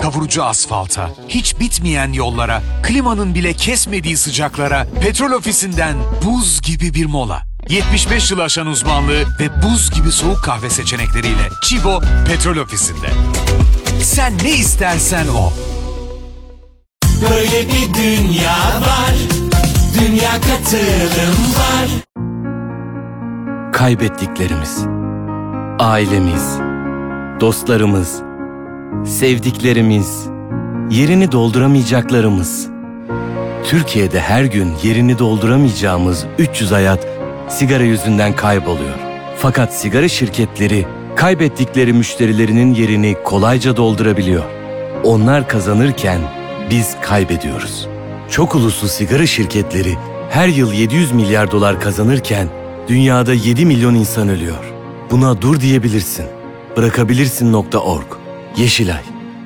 kavurucu asfalta, hiç bitmeyen yollara, klimanın bile kesmediği sıcaklara, Petrol Ofisi'nden buz gibi bir mola. 75 yıl aşan uzmanlığı ve buz gibi soğuk kahve seçenekleriyle Chibo Petrol Ofisi'nde. Sen ne istersen o. Böyle bir dünya var, dünya katılım var. Kaybettiklerimiz, ailemiz, dostlarımız, sevdiklerimiz, yerini dolduramayacaklarımız. Türkiye'de her gün yerini dolduramayacağımız 300 hayat sigara yüzünden kayboluyor. Fakat sigara şirketleri kaybettikleri müşterilerinin yerini kolayca doldurabiliyor. Onlar kazanırken biz kaybediyoruz. Çok uluslu sigara şirketleri her yıl 700 milyar dolar kazanırken dünyada 7 milyon insan ölüyor. Buna dur diyebilirsin. Bırakabilirsin.org. Yeşilay.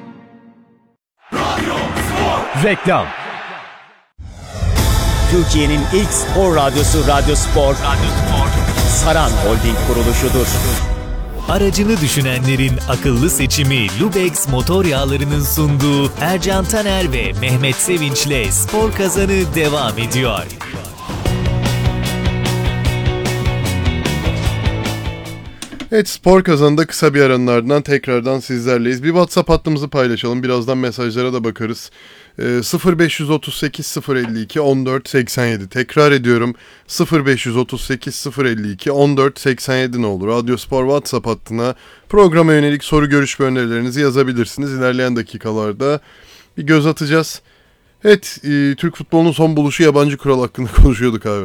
Reklam. Türkiye'nin ilk spor radyosu Radyo Spor, Saran Holding kuruluşudur. Aracını düşünenlerin akıllı seçimi Lubex motor yağlarının sunduğu Ercan Taner ve Mehmet Sevinç'le Spor Kazanı devam ediyor. Evet, Spor Kazan'da kısa bir aranın ardından tekrardan sizlerleyiz. Bir WhatsApp hattımızı paylaşalım. Birazdan mesajlara da bakarız. 0538 052 14 87. Tekrar ediyorum. 0538 052 14 87 ne olur. Radyo Spor WhatsApp hattına programa yönelik soru, görüş ve önerilerinizi yazabilirsiniz. İlerleyen dakikalarda bir göz atacağız. Evet, Türk futbolunun son buluşu yabancı kural hakkında konuşuyorduk abi.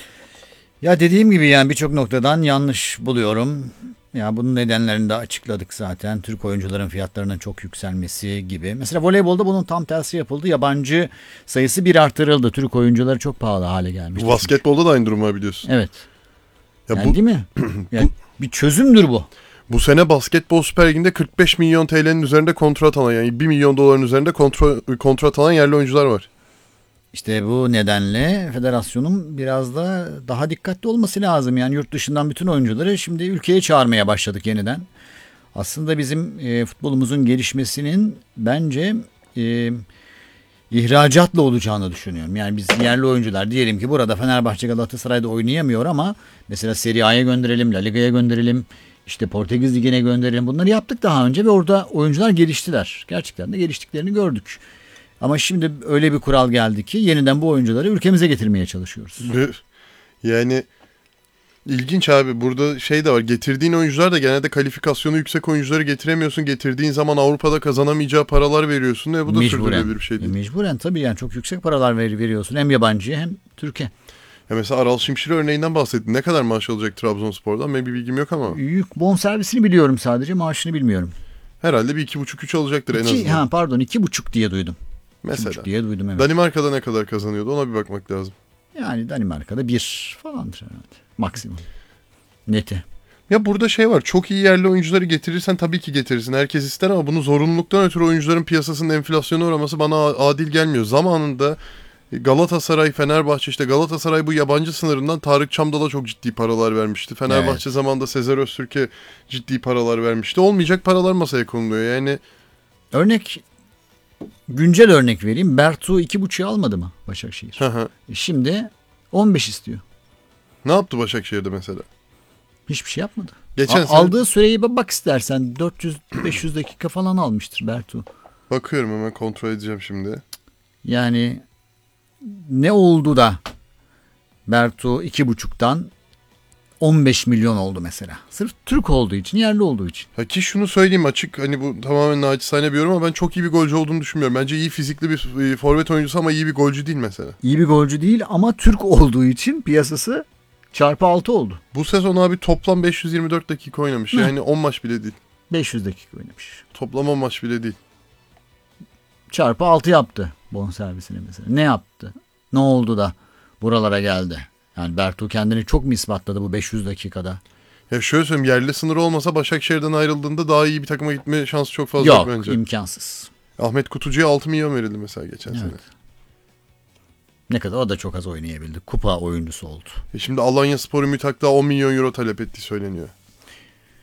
Ya dediğim gibi yani birçok noktadan yanlış buluyorum. Ya bunun nedenlerini de açıkladık zaten. Türk oyuncuların fiyatlarının çok yükselmesi gibi. Mesela voleybolda bunun tam tersi yapıldı. Yabancı sayısı bir artırıldı. Türk oyuncuları çok pahalı hale gelmiş. Basketbolda da aynı durum var biliyorsun. Evet. Ya yani değil mi? Yani bir çözümdür bu. Bu sene Basketbol Süper Ligi'nde 45 milyon TL'nin üzerinde kontrat alan, yani 1 milyon doların üzerinde kontrat alan yerli oyuncular var. İşte bu nedenle federasyonun biraz da daha dikkatli olması lazım. Yani yurt dışından bütün oyuncuları şimdi ülkeye çağırmaya başladık yeniden. Aslında bizim futbolumuzun gelişmesinin bence ihracatla olacağını düşünüyorum. Yani biz yerli oyuncular diyelim ki burada Fenerbahçe, Galatasaray'da oynayamıyor ama mesela Serie A'ya gönderelim, La Liga'ya gönderelim, işte Portekiz Ligi'ne gönderelim. Bunları yaptık daha önce ve orada oyuncular geliştiler. Gerçekten de geliştiklerini gördük. Ama şimdi öyle bir kural geldi ki yeniden bu oyuncuları ülkemize getirmeye çalışıyoruz. Yani ilginç abi, burada şey de var, getirdiğin oyuncular da genelde kalifikasyonu yüksek oyuncuları getiremiyorsun. Getirdiğin zaman Avrupa'da kazanamayacağı paralar veriyorsun. Bu da sürdürülebilir bir şey değil. Mecburen tabii, yani çok yüksek paralar veriyorsun hem yabancıya hem Türkiye. Ya mesela Aral Şimşir'i örneğinden bahsettin. Ne kadar maaş alacak Trabzonspor'dan? Benim bir bilgim yok ama. Bonservisini biliyorum sadece, maaşını bilmiyorum. Herhalde bir 2,5-3 alacaktır en azından. 2,5 diye duydum. Mesela. 2,5 diye duydum, evet. Danimarka'da ne kadar kazanıyordu, ona bir bakmak lazım. Yani Danimarka'da 1 falandır herhalde. Maksimum. Neti. Ya burada şey var, çok iyi yerli oyuncuları getirirsen tabii ki getirirsin. Herkes ister ama bunu zorunluluktan ötürü oyuncuların piyasasının enflasyona uğraması bana adil gelmiyor. Zamanında Galatasaray, Fenerbahçe, işte Galatasaray bu yabancı sınırından Tarık Çamdal'a çok ciddi paralar vermişti. Fenerbahçe zamanında Sezer Öztürk'e ciddi paralar vermişti. Olmayacak paralar masaya konuluyor yani. Güncel örnek vereyim. Bertu 2,5'u almadı mı Başakşehir? Şimdi 15 istiyor. Ne yaptı Başakşehir'de mesela? Hiçbir şey yapmadı. Aldığı süreye bak istersen 400-500 dakika falan almıştır Bertu. Bakıyorum, hemen kontrol edeceğim şimdi. Yani ne oldu da Bertu 2,5'tan 15 milyon oldu mesela. Sırf Türk olduğu için, yerli olduğu için. Ha ki şunu söyleyeyim açık, hani bu tamamen naçizane bir yorum ama ben çok iyi bir golcü olduğunu düşünmüyorum. Bence iyi fizikli bir forvet oyuncusu ama iyi bir golcü değil mesela. İyi bir golcü değil ama Türk olduğu için piyasası çarpı 6 oldu. Bu sezon abi toplam 524 dakika oynamış. Yani 10 maç bile değil. 500 dakika oynamış. Toplam 10 maç bile değil. Çarpı 6 yaptı bonservisini mesela. Ne yaptı? Ne oldu da buralara geldi? Yani Bertu kendini çok mu ispatladı bu 500 dakikada? Ya şöyle söyleyeyim, yerli sınırı olmasa Başakşehir'den ayrıldığında daha iyi bir takıma gitme şansı çok fazla bence. Yok, imkansız. Ahmet Kutucu'ya 6 milyon verildi mesela geçen sene. Ne kadar, o da çok az oynayabildi. Kupa oyuncusu oldu. Şimdi Alanyaspor'u Mütak'ta 10 milyon euro talep ettiği söyleniyor.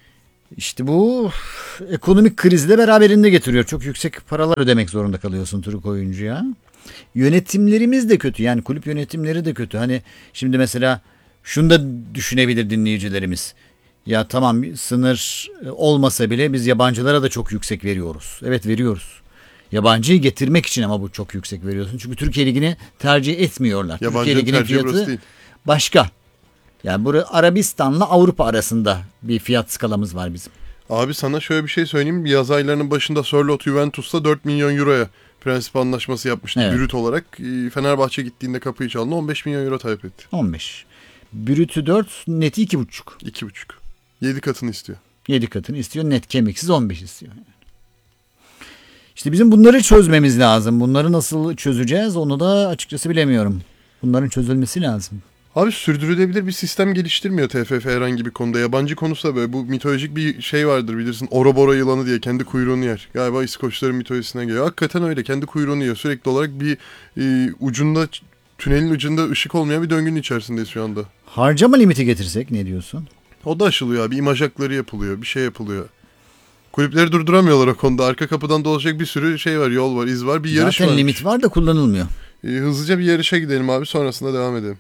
İşte bu ekonomik krizi de beraberinde getiriyor. Çok yüksek paralar ödemek zorunda kalıyorsun Türk oyuncuya. Yönetimlerimiz de kötü. Yani kulüp yönetimleri de kötü. Hani şimdi mesela şunu da düşünebilir dinleyicilerimiz. Ya tamam, sınır olmasa bile biz yabancılara da çok yüksek veriyoruz. Evet, veriyoruz. Yabancıyı getirmek için ama bu çok yüksek veriyorsun. Çünkü Türkiye Ligi'ni tercih etmiyorlar. Türkiye Yabancının Ligi'nin tercihi burası fiyatı değil. başka. Yani burası Arabistan'la Avrupa arasında bir fiyat skalamız var bizim. Abi sana şöyle bir şey söyleyeyim. Yaz aylarının başında Sörloth Juventus'ta 4 milyon euroya prensip anlaşması yapmıştı Evet. brüt olarak. Fenerbahçe gittiğinde kapıyı çaldı. 15 milyon euro talep etti. 15. Brütü 4, neti 2,5. 2,5. 7 katını istiyor. 7 katını istiyor. Net kemiksiz 15 istiyor. İşte bizim bunları çözmemiz lazım. Bunları nasıl çözeceğiz onu da açıkçası bilemiyorum. Bunların çözülmesi lazım. Abi sürdürülebilir bir sistem geliştirmiyor TFF herhangi bir konuda. Yabancı konusu da böyle. Bu mitolojik bir şey vardır bilirsin. Oroboro yılanı diye kendi kuyruğunu yer. Galiba İskoçların mitolojisine geliyor. Hakikaten öyle. Kendi kuyruğunu yiyor. Sürekli olarak bir ucunda, tünelin ucunda ışık olmayan bir döngünün içerisindeyiz şu anda. Harcama limiti getirsek ne diyorsun? O da aşılıyor abi. İmaj hakları yapılıyor. Bir şey yapılıyor. Kulüpleri durduramıyorlar o konuda. Arka kapıdan dolaşacak bir sürü şey var. Yol var, iz var. Bir yarış var. Zaten limit var da kullanılmıyor. Hızlıca bir yarışa gidelim abi. Sonrasında devam edelim.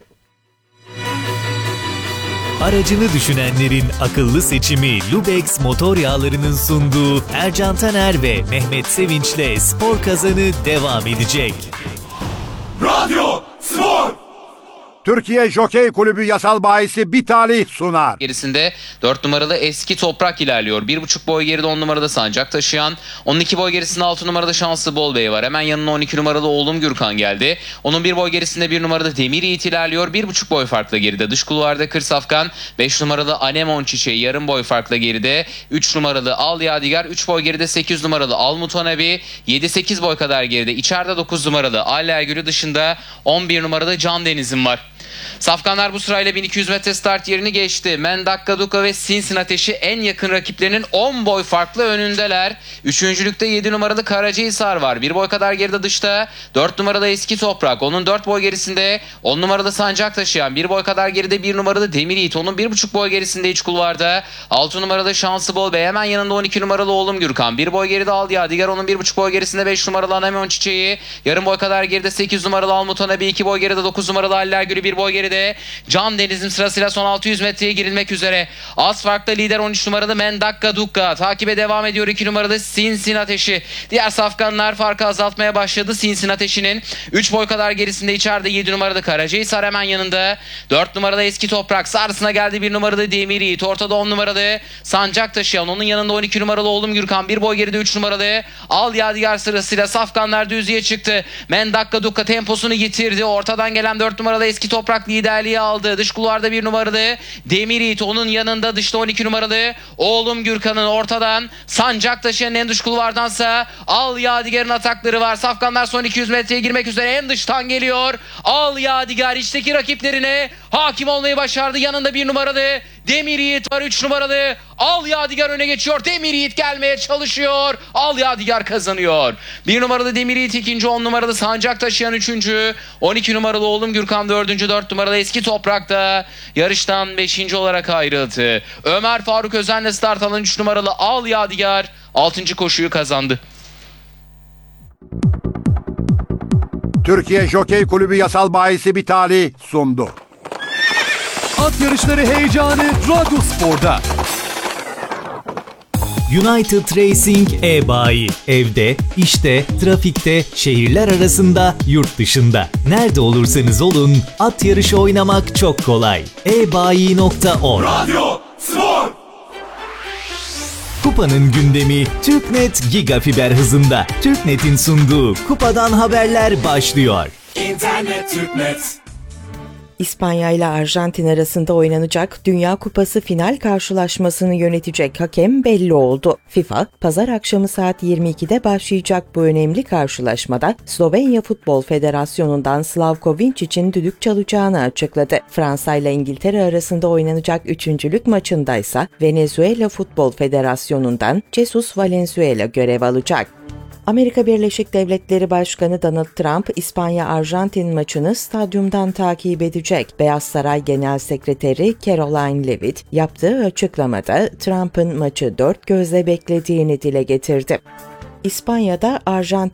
Aracını düşünenlerin akıllı seçimi Lubex motor yağlarının sunduğu Ercan Taner ve Mehmet Sevinç'le Spor Kazanı devam edecek. Radyo Spor. Türkiye Jokey Kulübü yasal bahisi bir talih sunar. Gerisinde 4 numaralı Eski Toprak ilerliyor. 1,5 boy geride 10 numarada Sancak taşıyan. 12 boy gerisinde 6 numarada Şanslı Bol Bey var. Hemen yanına 12 numaralı Oğlum Gürkan geldi. Onun 1 boy gerisinde 1 numarada Demir Yiğit ilerliyor. 1,5 boy farkla geride. Dış kulvarda Kır Safkan. 5 numaralı Anemon Çiçeği yarım boy farkla geride. 3 numaralı Al Yadigar. 3 boy geride 8 numaralı Al Mutanabi. 7-8 boy kadar geride. İçeride 9 numaralı Al Ergül'ü, dışında 11 numaralı Can Deniz'in var. Safkanlar bu sırayla 1200 metre start yerini geçti. Mendak Gaduka ve Sinsin Ateşi en yakın rakiplerinin 10 boy farklı önündeler. Üçüncülükte 7 numaralı Karacahisar var. 1 boy kadar geride dışta 4 numarada Eski Toprak. Onun 4 boy gerisinde 10 numarada Sancak taşıyan. 1 boy kadar geride 1 numarada Demir Yiğit. Onun 1,5 boy gerisinde iç kulvarda 6 numarada Şanslı Bol Bey. Hemen yanında 12 numaralı Oğlum Gürkan. 1 boy geride Al Yadigar. Onun 1,5 boy gerisinde 5 numaralı Anemon Çiçeği. Yarım boy kadar geride 8 numaralı Al Mutanabi. 2 boy geride 9 numaralı Aller Gülü. 1 boy geride Can Deniz'in sırasıyla son 600 metreye girilmek üzere. Az farklı lider 13 numaralı Mendakka Dukka. Takibe devam ediyor 2 numaralı Sinsin Ateşi. Diğer safkanlar farkı azaltmaya başladı. Sinsin Ateşi'nin 3 boy kadar gerisinde içeride 7 numaralı Karacahisar hemen yanında. 4 numaralı Eski Toprak. Sarısına geldi 1 numaralı Demir Yiğit. Ortada 10 numaralı Sancak taşıyan. Onun yanında 12 numaralı Oğlum Gürkan. 1 boy geride 3 numaralı Al Yadigar sırasıyla safkanlar düzlüğe çıktı. Mendakka Dukka temposunu yitirdi. Ortadan gelen 4 numaralı Eski Toprak liderliği aldı. Dış kulvarda 1 numaralı Demir Yiğit. Onun yanında dışta 12 numaralı Oğlum Gürkan'ın, ortadan Sancak taşıyan en dış kulvardansa Al Yadigar'ın atakları var. Safkanlar son 200 metreye girmek üzere, en dıştan geliyor. Al Yadigar içteki rakiplerine hakim olmayı başardı. Yanında 1 numaralı Demir Yiğit var. 3 numaralı Al Yadigar öne geçiyor. Demir Yiğit gelmeye çalışıyor. Al Yadigar kazanıyor. 1 numaralı Demir Yiğit ikinci, 10 numaralı Sancak taşıyan üçüncü, 12 numaralı Oğlum Gürkan dördüncü, 4 numaralı Eski Toprak'ta yarıştan 5. olarak ayrıldı. Ömer Faruk Özen'le start alan 3 numaralı Al Yadigar 6. koşuyu kazandı. Türkiye Jokey Kulübü yasal bahisi bir talih sundu. At yarışları heyecanı Radyo Spor'da. United Racing e-bayi. Evde, işte, trafikte, şehirler arasında, yurt dışında. Nerede olursanız olun, at yarışı oynamak çok kolay. ebayi.org. Radyo Spor. Kupanın gündemi TürkNet Gigafiber hızında. TürkNet'in sunduğu Kupadan Haberler başlıyor. İnternet Türknet. İspanya ile Arjantin arasında oynanacak Dünya Kupası final karşılaşmasını yönetecek hakem belli oldu. FIFA, pazar akşamı saat 22'de başlayacak bu önemli karşılaşmada Slovenya Futbol Federasyonu'ndan Slavko Vincic'in düdük çalacağını açıkladı. Fransa ile İngiltere arasında oynanacak üçüncülük maçındaysa Venezuela Futbol Federasyonu'ndan Jesus Valenzuela görev alacak. Amerika Birleşik Devletleri Başkanı Donald Trump, İspanya-Arjantin maçını stadyumdan takip edecek. Beyaz Saray Genel Sekreteri Caroline Leavitt yaptığı açıklamada Trump'ın maçı dört gözle beklediğini dile getirdi. İspanya'da Arjantin